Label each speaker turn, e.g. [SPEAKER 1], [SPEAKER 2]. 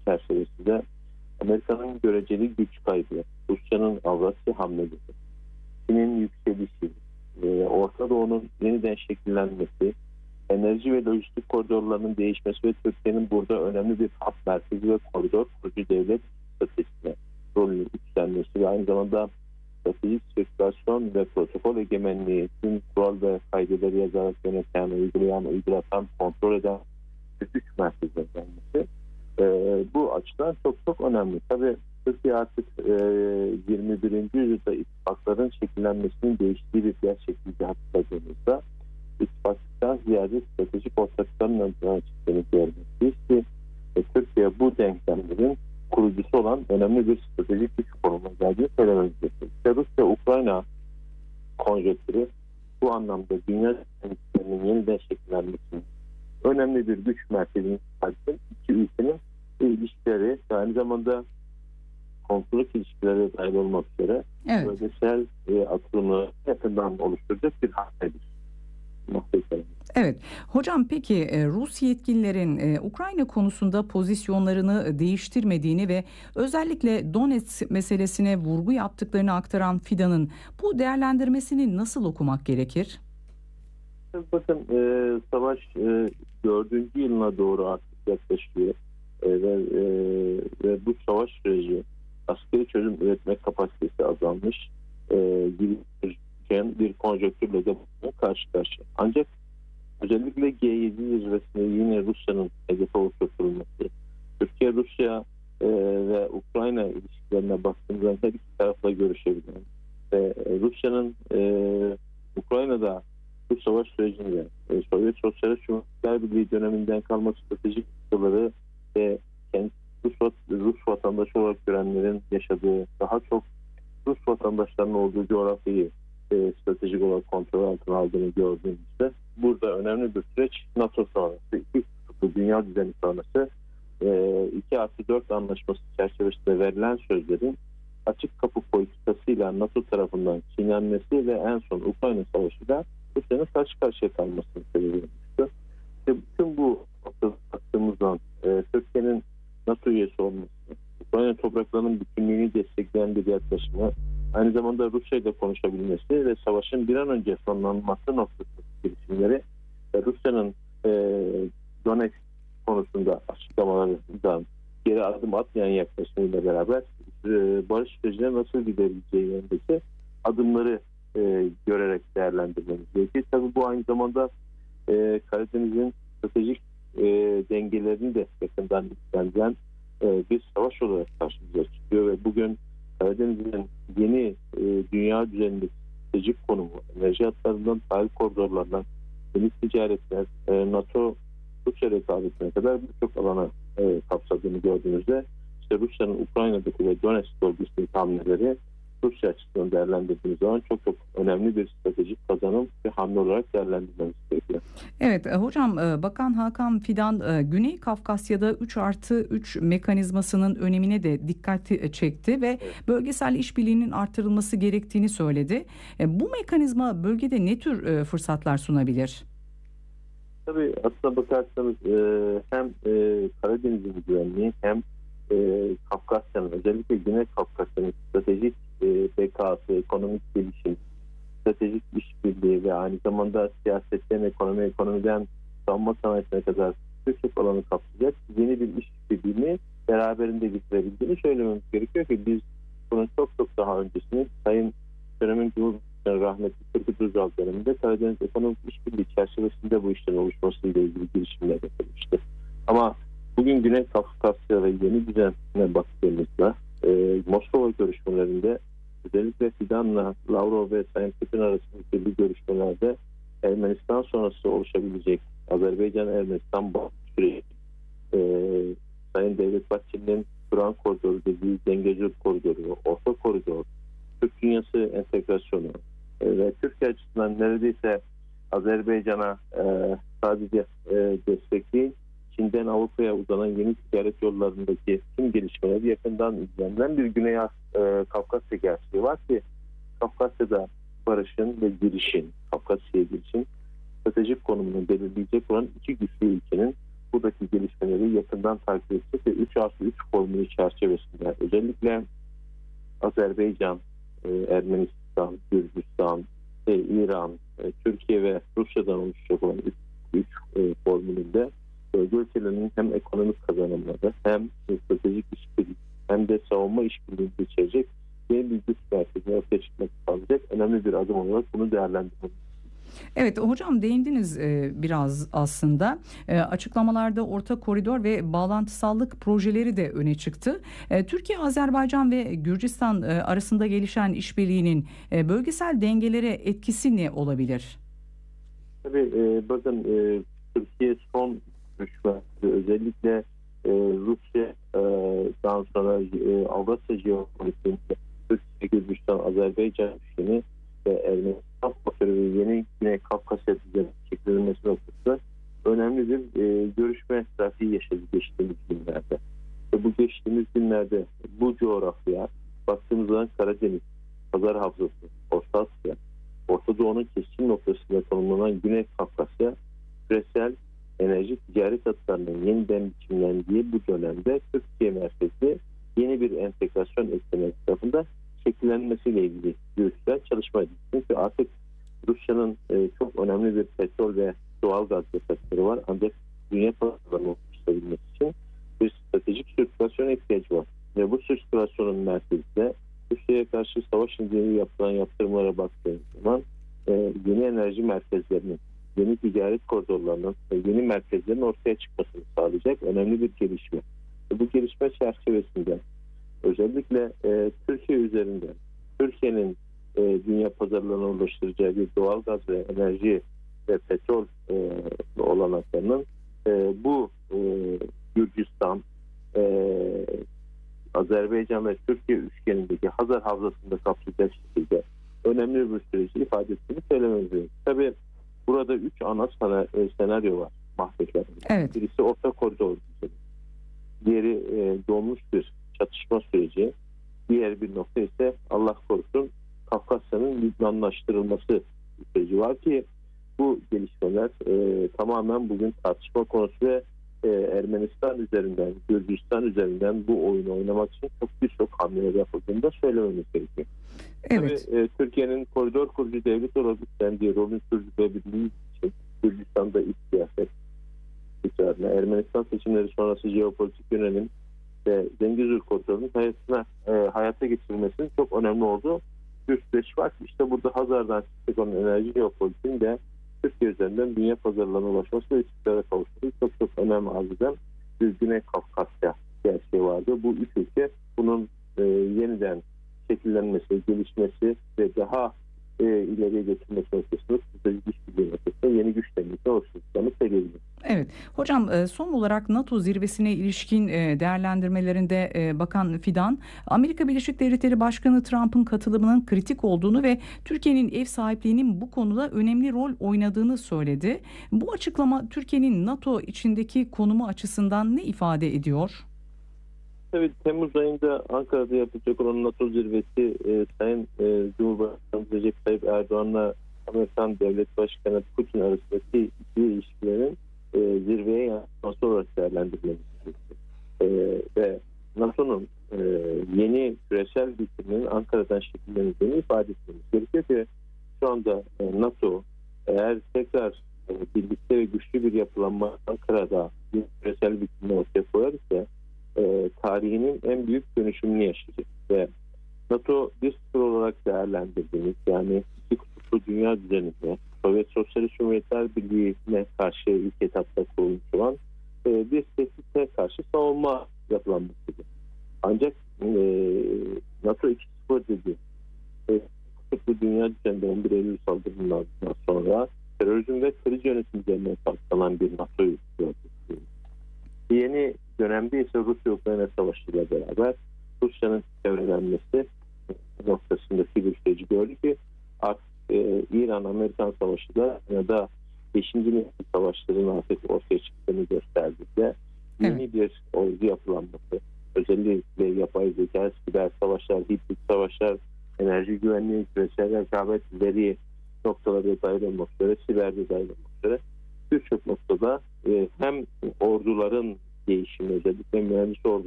[SPEAKER 1] çerçevesinde Amerika'nın göreceli güç kaybı, Rusya'nın Avrasya hamleleri, Çin'in yükselişi, Orta Doğu'nun yeniden şekillenmesi, enerji ve lojistik koridorlarının değişmesi ve Türkiye'nin burada önemli bir hap merkezi ve koridor kurucu devlet statüsüne rolünü üstlenmesi ve aynı zamanda stratejik sirkülasyon ve protokol egemenliği, tüm kural ve kaideleri yazarak yöneten, uygulatan, kontrol eden bir güç merkezine gelmesi bu açıdan çok çok önemli. Tabii Türkiye artık 21. yüzyılda ittifakların şekillenmesinin değiştiği bir gerçekliği hatırladığımızda ittifaktan ziyade stratejik ortaklıkların ön plana çıktığını görmekteyiz ki Türkiye bu denklemlerin kurucusu olan önemli bir stratejik güç konumuna geldiğini söylememiz gerekiyor. İşte Rusya-Ukrayna konjonktürü bu anlamda dünya dengelerinin yeniden şekillenmesinin önemli bir güç merkezinin iki ülkenin ilişkileri ve aynı zamanda komşuluk ilişkileri dahil olmak üzere bölgesel atılımı yakından oluşturacak bir hamledir.
[SPEAKER 2] Evet. Hocam peki Rus yetkililerin Ukrayna konusunda pozisyonlarını değiştirmediğini ve özellikle Donetsk meselesine vurgu yaptıklarını aktaran Fidan'ın bu değerlendirmesini nasıl okumak gerekir?
[SPEAKER 1] Bakın savaş 4. yılına doğru artık yaklaşıyor ve bu savaş süreci askeri çözüm üretme kapasitesi azalmış gibi bir konjonktürle de karşı karşıya. Ancak özellikle G7 zirvesinde yine Rusya'nın hedefe oturtulması, Türkiye-Rusya ve Ukrayna ilişkilerine baktığımızda her iki tarafla görüşebilen ve Rusya'nın Ukrayna'da bu savaş sürecinde Sovyet Sosyalist Cumhuriyetler Birliği döneminden kalma stratejik noktaları ve Rus vatandaşı olarak görenlerin yaşadığı, daha çok Rus vatandaşlarının olduğu coğrafyayı stratejik olarak kontrol altına aldığını gördüğümüzde burada önemli bir süreç NATO sonrası, iki kutuplu dünya düzeni sonrası 2+4 anlaşması çerçevesinde verilen sözlerin açık kapı politikasıyla NATO tarafından çiğnenmesi ve en son Ukrayna Savaşı'yla Rusya'nın karşı karşıya kalmasını söylüyormuştu. Bütün bu noktada baktığımızdan Türkiye'nin NATO üyesi olması, Ukrayna topraklarının bütünlüğünü destekleyen bir yaklaşımı, aynı zamanda Rusya ile konuşabilmesi ve savaşın bir an önce sonlanması noktasındaki girişimleri Rusya'nın Donetsk konusunda açıklamalarından geri adım atmayan yaklaşımıyla beraber barış sürecine nasıl gidebileceği yönündeki adımları görerek değerlendirmemiz gerekiyor. Tabii bu aynı zamanda Karadeniz'in stratejik dengelerini de yakından ilgilendiren bir savaş olarak karşımıza çıkıyor ve bugün Karadeniz'in yeni dünya düzenindeki stratejik konumu, enerji hatlarından tahıl koridorlarından deniz ticaretler, NATO Rusya rekabetine kadar birçok alana kapsadığını gördüğümüzde işte Rusya'nın Ukrayna'daki ve Donetsk bölgesindeki hamleleri Rusya açısından değerlendirdiğimiz zaman çok çok önemli bir stratejik kazanım ve hamle olarak değerlendirmemiz gerekiyor.
[SPEAKER 2] Evet hocam, Bakan Hakan Fidan Güney Kafkasya'da 3+3 mekanizmasının önemine de dikkat çekti ve bölgesel işbirliğinin artırılması gerektiğini söyledi. Bu mekanizma bölgede ne tür fırsatlar sunabilir?
[SPEAKER 1] Tabii aslına bakarsanız hem Karadeniz'in güvenliği hem Kafkasya'nın, özellikle Güney Kafkasya'nın stratejik bekası, ekonomik gelişim, stratejik işbirliği ve aynı zamanda siyasetten ekonomiden savunma sanayisine kadar birçok alanı kapsayacak yeni bir işbirliğini beraberinde getirebildiğini söylememiz gerekiyor ki biz bunun çok çok daha öncesini Sayın dönemin Cumhurbaşkanı rahmetli Turgut Özal döneminde Karadeniz Ekonomik İşbirliği çerçevesinde bu işlerin oluşmasıyla ilgili girişimler yapılmıştı. Ama bugün Güney Kafkasya ve yeni düzenine baktığımızda Moskova görüşmelerinde özellikle Fidan'la Lavrov ve Sayın Putin arasındaki bu görüşmelerde Ermenistan sonrası oluşabilecek Azerbaycan-Ermenistan bağ süreci, Sayın Devlet Bahçeli'nin Turan Koridoru dediği Dengeci Koridoru, Orta Koridor, Türk Dünyası entegrasyonu ve Türkiye açısından neredeyse Azerbaycan'a sadece destek değil, Çin'den Avrupa'ya uzanan yeni ticaret yollarındaki tüm gelişmeleri yakından ilgilenen bir Güney Kafkasya gerçeği var ki Kafkasya'da barışın ve girişin, Kafkasya'ya girişin stratejik konumunu belirleyecek olan iki güçlü ülkenin buradaki gelişmeleri yakından takip edecek ve 3+3 formülü çerçevesinde özellikle Azerbaycan, Ermenistan, Gürcistan, İran, Türkiye ve Rusya'dan oluşacak olan 3 formülünde bölge ülkelerinin hem ekonomik kazanımları hem stratejik işbirliği hem de savunma işbirliğini içerecek yeni bir güç merkezine ortaya çıkmak sağlayacak önemli bir adım olarak bunu değerlendirmeliyiz.
[SPEAKER 2] Evet hocam, değindiniz biraz aslında. Açıklamalarda orta koridor ve bağlantısallık projeleri de öne çıktı. Türkiye, Azerbaycan ve Gürcistan arasında gelişen işbirliğinin bölgesel dengelere etkisi ne olabilir?
[SPEAKER 1] Tabii bakın, Türkiye son görüşmelerde özellikle Rusya'dan sonra Avrasya jeopolitiğinde Türkiye, Gürcistan, Azerbaycan üçgeni ve Ermenistan faktörü ve yeni Güney Kafkasya düzeni şekillenmesi noktasında önemli bir görüşme trafiği yaşadı geçtiğimiz günlerde. Ve bu geçtiğimiz günlerde bu coğrafya baktığımız zaman Karadeniz, Pazar Havzası, Orta Asya, Orta Doğu'nun keskin noktasında konumlanan Güney Kafkasya, küresel enerji ticaret hatlarının yeniden biçimlendiği bu dönemde Türkiye merkezli yeni bir entegrasyon eklemesi tarafında şekillenmesiyle ilgili görüşler çalışma edildi. Çünkü artık Rusya'nın çok önemli bir petrol ve doğal gaz yatırımları var. Ancak dünya pazarlarını oluşturabilmesi için bir stratejik sirkülasyon ihtiyacı var. Ve bu sirkülasyonun merkezinde Rusya'ya karşı savaş nedeniyle yapılan yaptırımlara baktığımız zaman yeni enerji merkezlerinin, yeni ticaret koridorlarının ve yeni merkezlerin ortaya çıkmasını sağlayacak önemli bir gelişme. Ve bu gelişme çerçevesinde özellikle Türkiye üzerinde Türkiye'nin dünya pazarlarına ulaştıracağı bir doğal gaz ve enerji ve petrol olanaklarının bu Gürcistan, Azerbaycan ve Türkiye üçgenindeki Hazar Havzası'nda kapsayacak şekilde önemli bir süreci ifade ettiğini söylememiz gerekiyor. Tabii burada 3 ana senaryo var mahvetlerinde.
[SPEAKER 2] Evet.
[SPEAKER 1] Birisi orta koridor düzeni. Diğeri donmuş bir çatışma süreci. Diğer bir nokta ise Allah korusun Kafkasya'nın Lübnanlaştırılması süreci var ki bu gelişmeler tamamen bugün tartışma konusu ve Ermenistan üzerinden, Gürcistan üzerinden bu oyunu oynamak için birçok hamleler yapıldığını da söylememiz gerekiyor.
[SPEAKER 2] Evet.
[SPEAKER 1] Tabii Türkiye'nin koridor kurucu devlet olarak üstlendiği rolün sürdürülebildiği için Gürcistan'da iç siyaset istikrarına, Ermenistan seçimleri sonrası jeopolitik yönelim ve Zengezur koridorunun hayata geçirilmesinin çok önemli olduğu bir süreç var. İşte burada Hazar'dan çıkacak olan enerji jeopolitiğin de Türkiye üzerinden dünya pazarlarına ulaşması ve istikrara kavuşması çok önemli arz eden bir Güney Kafkasya gerçeği vardı. Bu üç ülke bunun yeniden şekillenmesi, gelişmesi ve daha ileriye götürmesi noktasında stratejik işbirliği noktasında yeni güç dengesi oluşturacağını söyleyebiliriz.
[SPEAKER 2] Evet. Hocam, son olarak NATO zirvesine ilişkin değerlendirmelerinde Bakan Fidan, Amerika Birleşik Devletleri Başkanı Trump'ın katılımının kritik olduğunu ve Türkiye'nin ev sahipliğinin bu konuda önemli rol oynadığını söyledi. Bu açıklama Türkiye'nin NATO içindeki konumu açısından ne ifade ediyor?
[SPEAKER 1] Tabii Temmuz ayında Ankara'da yapılacak olan NATO zirvesi Sayın Cumhurbaşkanı Recep Tayyip Erdoğan'la Amerikan Devlet Başkanı Putin arasındaki ilişkilerin zirveye yansıması olarak değerlendirilmesi ve NATO'nun yeni küresel biçiminin Ankara'dan şekilleneceğini ifade etmemiz gerekiyor ki şu anda NATO eğer tekrar birlikte ve güçlü bir yapılanma Ankara'da bir küresel biçimini ortaya koyar ise tarihinin en büyük dönüşümünü yaşayacak ve NATO 1.0 olarak değerlendirdiğimiz yani iki kutuplu dünya düzeninde Sovyet Sosyalist Cumhuriyetler Birliği'ne karşı ilk etapta kurulmuş olan bir tehdite karşı savunma yapılanmasıdır. Ancak NATO 2.0 dedi. Kutuplu dünya düzeninde 11 Eylül saldırılarından sonra terörizm ve kriz yönetimi üzerine saklanan bir NATO'yu gördük. Yeni dönemde ise Rusya-Ukrayna savaşıyla beraber Rusya'nın çevrelenmesi noktasındaki bir süreci gördük ki artık İran-Amerikan savaşı da ya da 5. nesil savaşların artık ortaya çıktığını gösterdiğinde yeni bir ordu yapılanması, özellikle yapay zeka, siber savaşlar, hibrit savaşlar, enerji güvenliği, küresel rekabet, veri noktaları dahil olmak üzere, siberde dahil olmak üzere birçok noktada hem orduların değişimi, özellikle mühendis orduların